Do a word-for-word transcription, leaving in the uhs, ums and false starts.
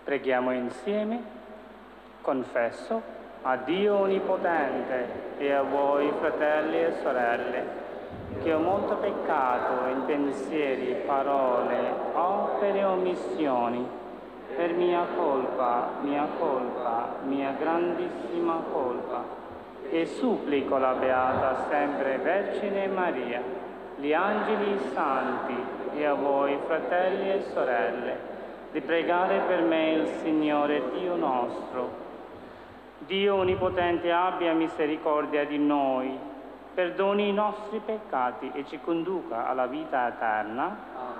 Preghiamo insieme. Confesso a Dio Onnipotente e a voi, fratelli e sorelle, che ho molto peccato in pensieri, parole, opere e omissioni, per mia colpa, mia colpa, mia grandissima colpa, e supplico la Beata sempre Vergine Maria, gli angeli e i santi, e a voi, fratelli e sorelle, di pregare per me il Signore Dio nostro. Dio Onnipotente abbia misericordia di noi, perdoni i nostri peccati e ci conduca alla vita eterna.